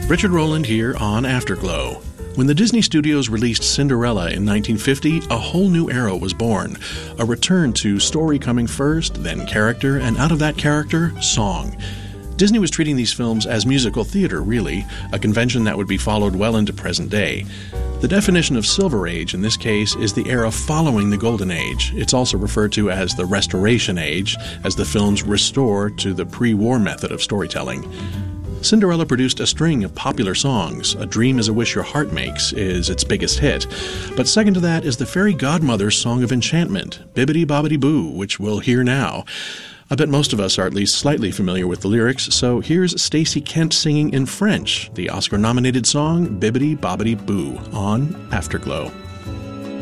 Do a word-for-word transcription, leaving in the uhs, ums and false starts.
Richard Rowland here on Afterglow. When the Disney Studios released Cinderella in nineteen fifty, a whole new era was born. A return to story coming first, then character, and out of that character, song. Disney was treating these films as musical theater, really, a convention that would be followed well into present day. The definition of Silver Age in this case is the era following the Golden Age. It's also referred to as the Restoration Age, as the films restore to the pre-war method of storytelling. Cinderella produced a string of popular songs. A Dream is a Wish Your Heart Makes is its biggest hit. But second to that is the fairy godmother's Song of Enchantment, Bibbidi Bobbidi Boo, which we'll hear now. I bet most of us are at least slightly familiar with the lyrics, so here's Stacey Kent singing in French, the Oscar-nominated song Bibbidi Bobbidi Boo on Afterglow.